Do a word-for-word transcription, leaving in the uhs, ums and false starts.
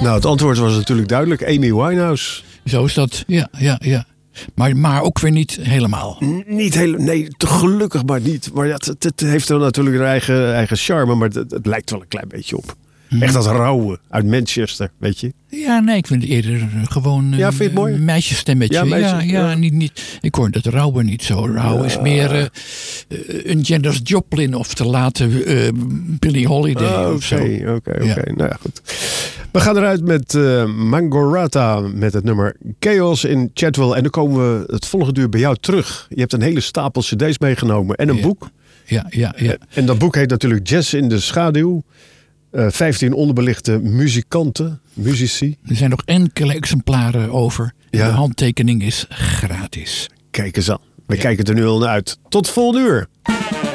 Nou, het antwoord was natuurlijk duidelijk. Amy Winehouse. Zo is dat, ja, ja, ja. Maar, maar ook weer niet helemaal. N- niet heel, nee, te gelukkig maar niet. Maar ja, het, het heeft wel natuurlijk een eigen, eigen charme, maar het, het lijkt wel een klein beetje op. Hmm. Echt dat rauwe uit Manchester, weet je? Ja, nee, ik vind het eerder gewoon ja, vind je het mooi? een meisjesstemmetje. Ja, meisjes, ja, ja, ja. Niet, niet, ik hoor dat rauwe niet zo. Rauw ja. is meer uh, een Janis Joplin of te late uh, Billie Holiday oh, of zo. Oké, oké, oké. Nou ja, goed. We gaan eruit met uh, Mangorata met het nummer Chaos in Chatwell. En dan komen we het volgende uur bij jou terug. Je hebt een hele stapel cd's meegenomen en een ja. boek. Ja, ja, ja. En dat boek heet natuurlijk Jazz in de Schaduw. Uh, vijftien onderbelichte muzikanten, muzici. Er zijn nog enkele exemplaren over. Ja. De handtekening is gratis. Kijk eens aan. We ja. kijken er nu al naar uit. Tot volgende uur.